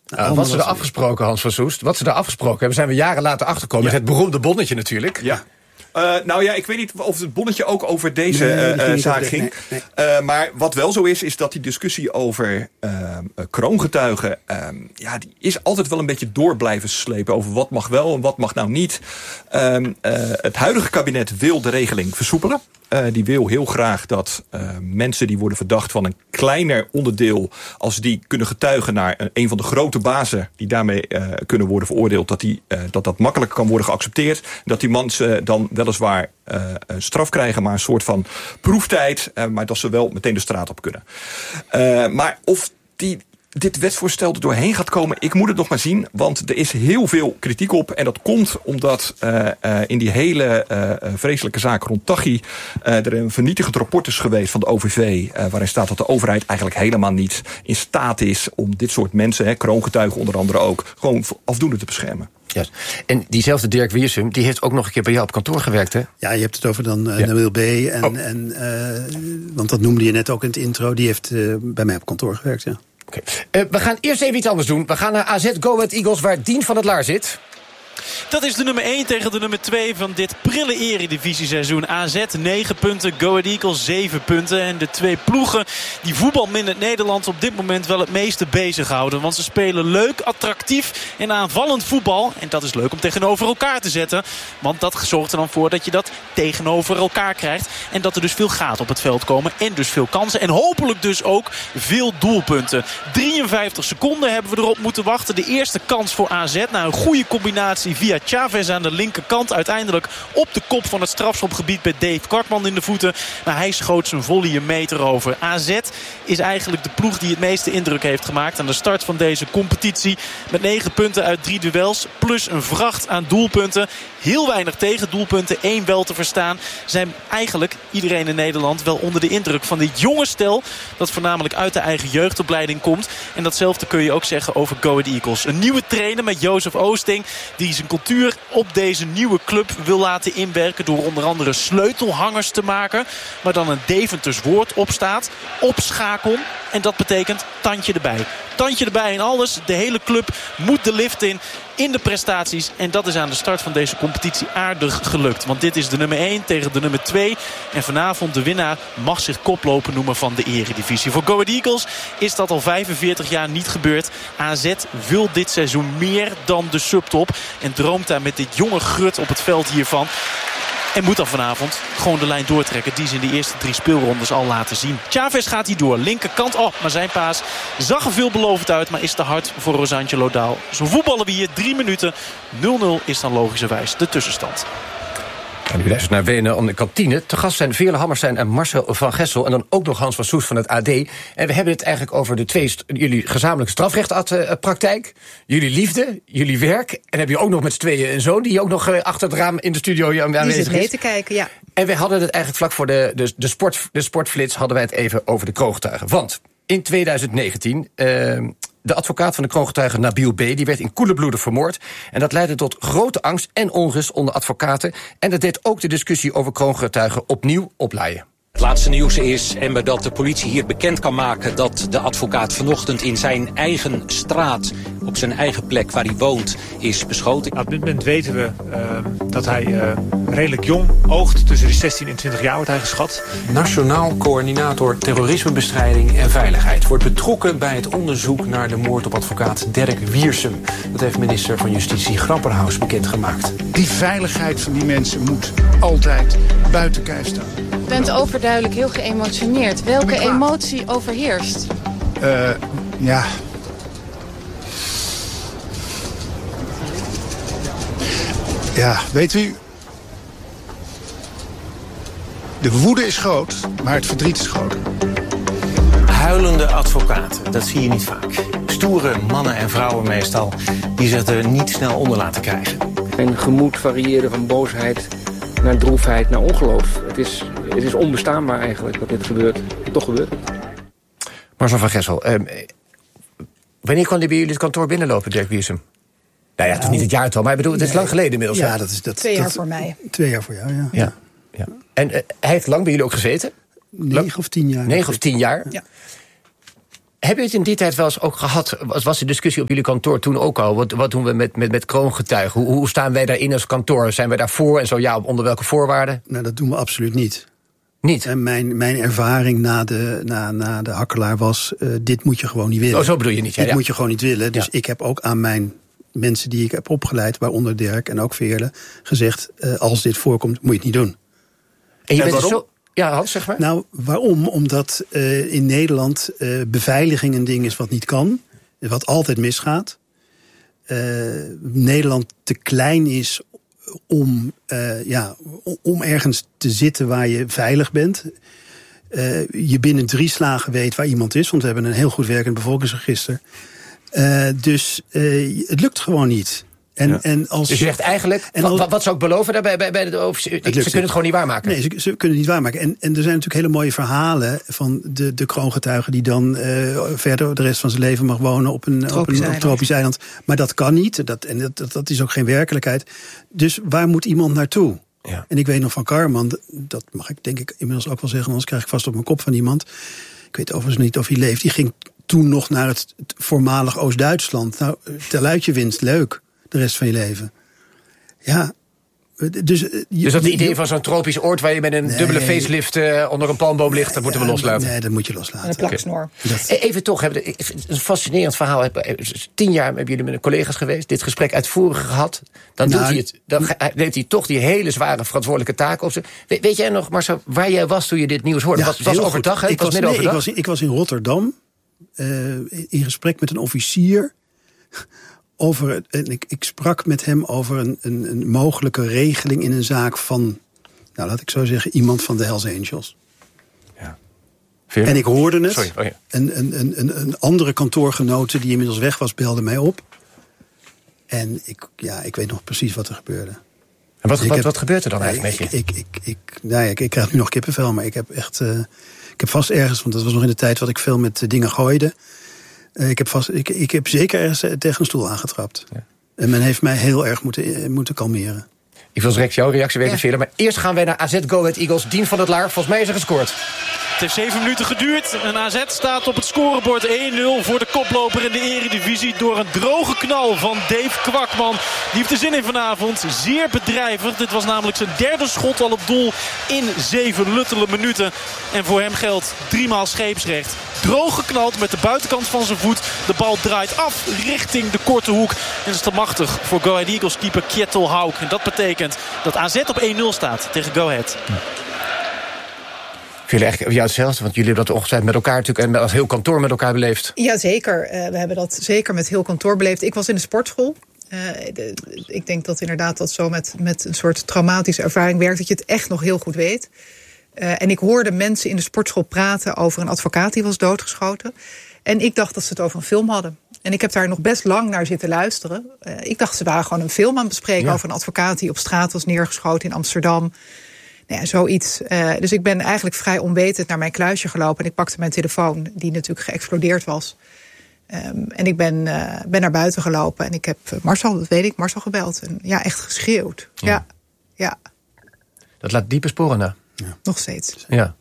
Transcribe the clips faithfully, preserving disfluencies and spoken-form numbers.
Uh, wat ze er afgesproken, Hans van Soest, wat ze daar afgesproken hebben, zijn we jaren later achtergekomen. Ja. Met het beroemde bonnetje natuurlijk. Ja. Uh, nou ja, ik weet niet of het bonnetje ook over deze nee, uh, uh, zaak ging. Nee, nee. Uh, maar wat wel zo is, is dat die discussie over uh, kroongetuigen... Uh, ja, die is altijd wel een beetje door blijven slepen over wat mag wel en wat mag nou niet. Uh, uh, het huidige kabinet wil de regeling versoepelen. Uh, die wil heel graag dat uh, mensen die worden verdacht van een kleiner onderdeel, als die kunnen getuigen naar een, een van de grote bazen die daarmee uh, kunnen worden veroordeeld, dat, die, uh, dat dat makkelijker kan worden geaccepteerd. Dat die mensen dan weliswaar uh, een straf krijgen, maar een soort van proeftijd, uh, maar dat ze wel meteen de straat op kunnen. Uh, maar of die dit wetsvoorstel er doorheen gaat komen, ik moet het nog maar zien, want er is heel veel kritiek op. En dat komt omdat uh, uh, in die hele uh, vreselijke zaak rond Taghi uh, er een vernietigend rapport is geweest van de O V V, uh, waarin staat dat de overheid eigenlijk helemaal niet in staat is om dit soort mensen, hè, kroongetuigen onder andere ook, gewoon afdoende te beschermen. Ja. En diezelfde Dirk Wiersum, die heeft ook nog een keer bij jou op kantoor gewerkt, hè? Ja, je hebt het over dan uh, ja. Nabil B. En, oh. en, uh, want dat noemde je net ook in het intro, die heeft uh, bij mij op kantoor gewerkt, ja. Okay. Uh, we gaan eerst even iets anders doen. We gaan naar A Z Go Ahead Eagles, waar Dien van het Laar zit. Dat is de nummer één tegen de nummer twee van dit prille eredivisie-seizoen. A Z negen punten, Go Ahead Eagles zeven punten. En de twee ploegen die voetbalminnend Nederland op dit moment wel het meeste bezighouden. Want ze spelen leuk, attractief en aanvallend voetbal. En dat is leuk om tegenover elkaar te zetten. Want dat zorgt er dan voor dat je dat tegenover elkaar krijgt. En dat er dus veel gaten op het veld komen. En dus veel kansen. En hopelijk dus ook veel doelpunten. drieënvijftig seconden hebben we erop moeten wachten. De eerste kans voor A Z. Na een goede combinatie via Chavez aan de linkerkant. Uiteindelijk op de kop van het strafschopgebied bij Dave Kwakman in de voeten. Maar hij schoot zijn volley een meter over. A Z is eigenlijk de ploeg die het meeste indruk heeft gemaakt aan de start van deze competitie. Met negen punten uit drie duels. Plus een vracht aan doelpunten. Heel weinig tegendoelpunten. één wel te verstaan. Zijn eigenlijk iedereen in Nederland wel onder de indruk van dit jonge stel. Dat voornamelijk uit de eigen jeugdopleiding komt. En datzelfde kun je ook zeggen over Go Ahead Eagles. Een nieuwe trainer met Jozef Oosting. Die zijn cultuur op deze nieuwe club wil laten inwerken. Door onder andere sleutelhangers te maken. Waar dan een Deventers woord op staat. Opschakel. En dat betekent tandje erbij. Tandje erbij in alles. De hele club moet de lift in. In de prestaties. En dat is aan de start van deze competitie aardig gelukt. Want dit is de nummer één tegen de nummer twee. En vanavond de winnaar mag zich koploper noemen van de eredivisie. Voor Go Ahead Eagles is dat al vijfenveertig jaar niet gebeurd. A Z wil dit seizoen meer dan de subtop. En droomt daar met dit jonge grut op het veld hiervan. En moet dan vanavond gewoon de lijn doortrekken die ze in de eerste drie speelrondes al laten zien. Chavez gaat hier door. Linkerkant. Oh, maar zijn paas zag er veelbelovend uit, maar is te hard voor Rosantje Daal. Zo voetballen we hier drie minuten. nul nul is dan logischerwijs de tussenstand. En u luistert naar W N L aan de kantine. Te gast zijn Veerle Hammerstein en Marcel van Gessel. En dan ook nog Hans van Soest van het A D. En we hebben het eigenlijk over de twee, jullie gezamenlijke strafrechtpraktijk. Jullie liefde, jullie werk. En heb je ook nog met z'n tweeën een zoon die ook nog achter het raam in de studio aanwezig is. Die zit mee te kijken, ja. En we hadden het eigenlijk vlak voor de, de, de, sport, de sportflits hadden wij het even over de kroongetuigen. Want in tweeduizend negentien... Uh, de advocaat van de kroongetuige Nabil B. die werd in koele bloeden vermoord. En dat leidde tot grote angst en onrust onder advocaten. En dat deed ook de discussie over kroongetuigen opnieuw oplaaien. Het laatste nieuws is, Ember, dat de politie hier bekend kan maken dat de advocaat vanochtend in zijn eigen straat, op zijn eigen plek waar hij woont, is beschoten. Op dit moment weten we uh, dat hij uh, redelijk jong oogt. Tussen de zestien en twintig jaar wordt hij geschat. Nationaal coördinator terrorismebestrijding en veiligheid wordt betrokken bij het onderzoek naar de moord op advocaat Dirk Wiersum. Dat heeft minister van Justitie Grapperhaus bekendgemaakt. Die veiligheid van die mensen moet altijd buiten kijf staan. U bent overduidelijk heel geëmotioneerd. Welke emotie overheerst? Uh, ja. Ja, weet u... De woede is groot, maar het verdriet is groter. Huilende advocaten, dat zie je niet vaak. Stoere mannen en vrouwen meestal, die zich er niet snel onder laten krijgen. Een gemoed variëren van boosheid naar droefheid, naar ongeloof. Het is, het is onbestaanbaar eigenlijk dat dit gebeurt. Toch gebeurt het. Marcel van Gessel, eh, wanneer kon hij bij jullie het kantoor binnenlopen, Dirk Wiersum? Nou ja, toch niet het jaartal, maar ik bedoel, het is nee, lang geleden inmiddels. Ja, dat is dat. Twee jaar dat, voor mij. Twee jaar voor jou, ja. ja, ja. En uh, hij heeft lang bij jullie ook gezeten? Negen of tien jaar. Negen of tien jaar. Ja. Hebben jullie het in die tijd wel eens ook gehad? Was, was de discussie op jullie kantoor toen ook al? Wat, wat doen we met, met, met kroongetuigen? Hoe, hoe staan wij daarin als kantoor? Zijn wij daarvoor en zo ja, onder welke voorwaarden? Nou, dat doen we absoluut niet. Niet? En mijn, mijn ervaring na de, na, na de Hakkelaar was, uh, dit moet je gewoon niet willen. Oh, zo bedoel je niet. Ja, dit ja. moet je gewoon niet willen. Dus ja. ik heb ook aan mijn mensen die ik heb opgeleid, waaronder Dirk en ook Veerle, gezegd, uh, als dit voorkomt, moet je het niet doen. En je en bent zo... Ja, Hans, zeg maar. Nou, waarom? Omdat uh, in Nederland uh, beveiliging een ding is wat niet kan. Wat altijd misgaat. Uh, Nederland te klein is om, uh, ja, om ergens te zitten waar je veilig bent. Uh, je binnen drie slagen weet waar iemand is. Want we hebben een heel goed werkend bevolkingsregister. Uh, dus uh, het lukt gewoon niet. En, ja. en als, dus je zegt eigenlijk, en als, wat, wat zou ik beloven daarbij bij, bij de officier? Ze kunnen het gewoon niet waarmaken. Nee, ze, ze kunnen het niet waarmaken. En, en er zijn natuurlijk hele mooie verhalen van de, de kroongetuige die dan uh, verder de rest van zijn leven mag wonen op een tropisch, op een, eiland. Op tropisch eiland. Maar dat kan niet. Dat, en dat, dat, dat is ook geen werkelijkheid. Dus waar moet iemand naartoe? Ja. En ik weet nog van Karman, dat mag ik denk ik inmiddels ook wel zeggen, anders krijg ik vast op mijn kop van iemand. Ik weet overigens niet of hij leeft. Die ging toen nog naar het, het voormalig Oost-Duitsland. Nou, teluitje winst, leuk. De rest van je leven. Ja. Dus, je, dus dat idee van zo'n tropisch oord waar je met een nee, dubbele facelift uh, onder een palmboom ligt, dat moeten ja, we loslaten. Nee, dat moet je loslaten. En een plaksnoor. Okay. Even toch, hebben een fascinerend verhaal. Tien jaar hebben jullie met de collega's geweest, dit gesprek uitvoerig gehad. Dan, nou, doet hij het, dan neemt hij toch die hele zware verantwoordelijke taak op zich. We, weet jij nog, Marcel, waar jij was toen je dit nieuws hoorde? Ja, was, was overdag, hè? Ik was, was, nee, ik, was in, ik was in Rotterdam uh, in gesprek met een officier. Over, en ik, ik sprak met hem over een, een, een mogelijke regeling in een zaak van, nou laat ik zo zeggen, iemand van de Hells Angels. Ja. En ik hoorde het. Sorry, oh ja. een, een, een, een andere kantoorgenote die inmiddels weg was, belde mij op. En ik, ja, ik weet nog precies wat er gebeurde. En wat, dus wat, heb, wat gebeurt er dan eigenlijk ik, met je? Ik, ik, ik, ik, nou ja, ik, ik krijg nu nog kippenvel, maar ik heb echt, uh, ik heb vast ergens, want dat was nog in de tijd wat ik veel met uh, dingen gooide. Ik heb, vast, ik, ik heb zeker ergens tegen een stoel aangetrapt. Ja. En men heeft mij heel erg moeten, moeten kalmeren. Ik wil direct jouw reactie weten, ja. Veerle. Maar eerst gaan wij naar A Z Go Ahead Eagles. Dien van het Laar, volgens mij is er gescoord. Het heeft zeven minuten geduurd. En A Z staat op het scorebord één nul voor de koploper in de eredivisie. Door een droge knal van Dave Kwakman. Die heeft er zin in vanavond. Zeer bedrijvig. Dit was namelijk zijn derde schot al op doel in zeven luttele minuten. En voor hem geldt driemaal scheepsrecht. Droog geknald met de buitenkant van zijn voet. De bal draait af richting de korte hoek. En dat is te machtig voor Go Ahead Eagles keeper Kjetil Hauk. En dat betekent dat A Z op één nul staat tegen Go Ahead. Ja. Jullie eigenlijk jou hetzelfde, want jullie hebben dat ongetwijfeld met elkaar natuurlijk en als heel kantoor met elkaar beleefd. Jazeker, uh, we hebben dat zeker met heel kantoor beleefd. Ik was in de sportschool. Uh, de, ik denk dat inderdaad dat zo met, met een soort traumatische ervaring werkt, dat je het echt nog heel goed weet. Uh, en ik hoorde mensen in de sportschool praten over een advocaat die was doodgeschoten. En ik dacht dat ze het over een film hadden. En ik heb daar nog best lang naar zitten luisteren. Uh, ik dacht ze waren gewoon een film aan het bespreken ja. over een advocaat die op straat was neergeschoten in Amsterdam. Ja, zoiets. Uh, dus ik ben eigenlijk vrij onwetend naar mijn kluisje gelopen. En ik pakte mijn telefoon, die natuurlijk geëxplodeerd was. Um, en ik ben, uh, ben naar buiten gelopen. En ik heb Marcel, dat weet ik, Marcel gebeld. En ja, echt geschreeuwd. Ja, ja. ja. Dat laat diepe sporen na. Ja. Nog steeds. Ja.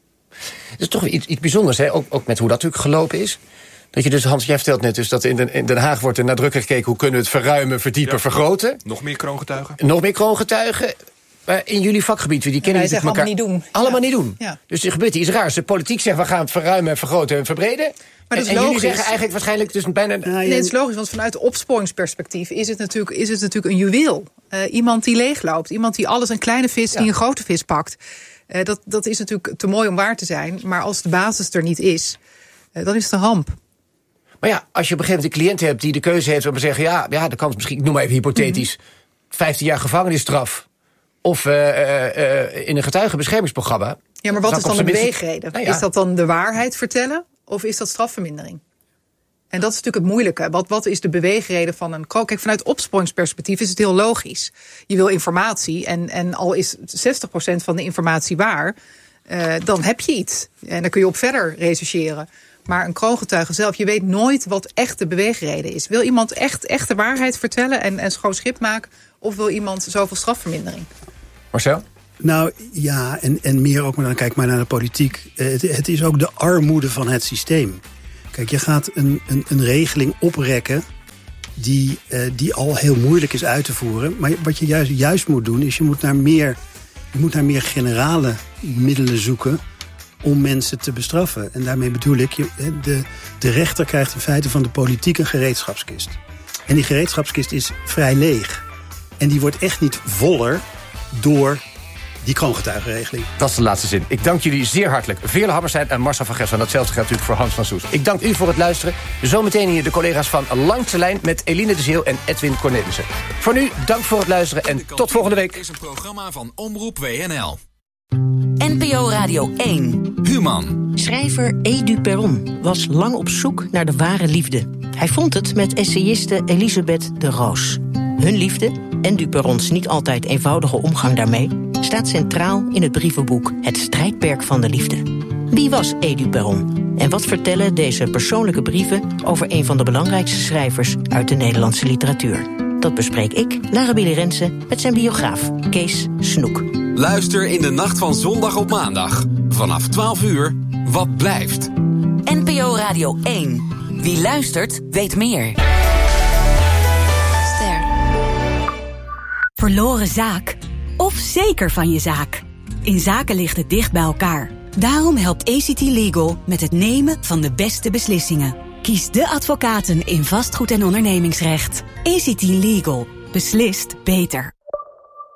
Het is toch iets, iets bijzonders, hè? Ook, ook met hoe dat natuurlijk gelopen is. Dat je dus, Hans, jij vertelt net dus dat in Den, in Den Haag wordt er nadrukkelijk gekeken hoe kunnen we het verruimen, verdiepen, ja. vergroten. Nog meer kroongetuigen. Nog meer kroongetuigen. Maar in jullie vakgebied, die kennen wij natuurlijk elkaar. Allemaal niet doen. Allemaal ja. niet doen. Ja. Dus er gebeurt iets raars. De politiek zegt, we gaan het verruimen, vergroten en verbreden. Maar dat en is en logisch. jullie zeggen eigenlijk waarschijnlijk dus bijna... Nee, het is logisch, want vanuit opsporingsperspectief is het natuurlijk, is het natuurlijk een juweel. Uh, iemand die leegloopt, iemand die alles, een kleine vis ja. die een grote vis pakt. Uh, dat, dat is natuurlijk te mooi om waar te zijn. Maar als de basis er niet is, uh, dan is het een ramp. Maar ja, als je op een gegeven moment een cliënt hebt die de keuze heeft om te zeggen, ja, ja, de kans misschien, ik noem maar even hypothetisch, mm-hmm. vijftien jaar gevangenisstraf. Of uh, uh, in een getuigenbeschermingsprogramma. Ja, maar wat is dan de beweegreden? Nou ja. Is dat dan de waarheid vertellen? Of is dat strafvermindering? En dat is natuurlijk het moeilijke. Wat, wat is de beweegreden van een... Kijk, vanuit opsporingsperspectief is het heel logisch. Je wil informatie en, en al is zestig procent van de informatie waar... Uh, dan heb je iets. En dan kun je op verder rechercheren. Maar een kroongetuige zelf, je weet nooit wat echt de beweegreden is. Wil iemand echt, echt de waarheid vertellen en, en schoon schip maken... of wil iemand zoveel strafvermindering? Marcel? Nou ja, en, en meer ook, maar dan kijk maar naar de politiek. Het, het is ook de armoede van het systeem. Kijk, je gaat een, een, een regeling oprekken die, uh, die al heel moeilijk is uit te voeren. Maar wat je juist, juist moet doen, is je moet naar meer, je moet naar meer generale middelen zoeken om mensen te bestraffen. En daarmee bedoel ik, je, de, de rechter krijgt in feite van de politiek een gereedschapskist. En die gereedschapskist is vrij leeg. En die wordt echt niet voller door die kroongetuigenregeling. Dat is de laatste zin. Ik dank jullie zeer hartelijk. Veerle Hammerstein en Marcel van Gestel. Datzelfde geldt natuurlijk voor Hans van Soest. Ik dank u voor het luisteren. Zometeen hier de collega's van Langs de Lijn met Eline de Zeeuw en Edwin Cornelissen. Voor nu, dank voor het luisteren en tot volgende week. Is een programma van Omroep W N L. N P O Radio één. Human. Schrijver Edu Perron was lang op zoek naar de ware liefde. Hij vond het met essayiste Elisabeth de Roos. Hun liefde en Du Perrons niet altijd eenvoudige omgang daarmee staat centraal in het brievenboek Het strijdperk van de liefde. Wie was Edu Perron? En wat vertellen deze persoonlijke brieven over een van de belangrijkste schrijvers uit de Nederlandse literatuur? Dat bespreek ik, Lara Billy Rensen, met zijn biograaf Kees Snoek. Luister in de nacht van zondag op maandag. Vanaf twaalf uur, Wat blijft? N P O Radio één. Wie luistert, weet meer. Ster. Verloren zaak of zeker van je zaak. In zaken ligt het dicht bij elkaar. Daarom helpt A C T Legal met het nemen van de beste beslissingen. Kies de advocaten in vastgoed en ondernemingsrecht. A C T Legal. Beslist beter.